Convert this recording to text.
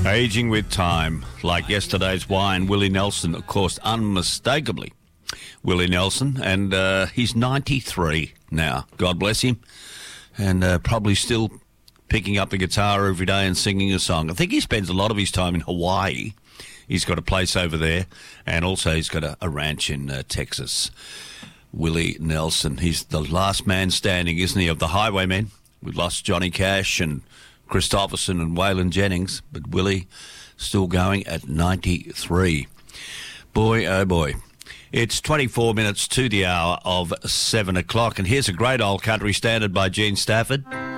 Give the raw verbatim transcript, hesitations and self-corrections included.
Aging with time, like yesterday's wine. Willie Nelson, of course, unmistakably Willie Nelson, and uh, he's ninety-three now. God bless him, and uh, probably still picking up the guitar every day and singing a song. I think he spends a lot of his time in Hawaii. He's got a place over there, and also he's got a, a ranch in uh, Texas. Willie Nelson, he's the last man standing, isn't he, of the Highwaymen? We've lost Johnny Cash and Christopherson and Waylon Jennings, but Willie still going at ninety-three. Boy, oh boy. It's twenty-four minutes to the hour of seven o'clock, and here's a great old country standard by Gene Stafford.